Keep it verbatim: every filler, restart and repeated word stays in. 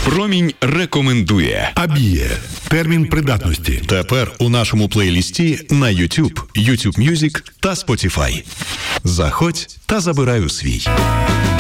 Промінь рекомендує. Абіє. Термін придатності. Тепер у нашому плейлісті на YouTube, YouTube Music та Spotify. Заходь та забирай у свій.